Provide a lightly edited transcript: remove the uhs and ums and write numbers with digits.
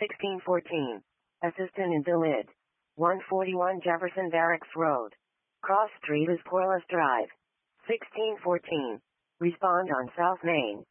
1614. Assistant in Villid. 141 Jefferson Barracks Road. Cross Street is Corliss Drive. 1614. Respond on South Main.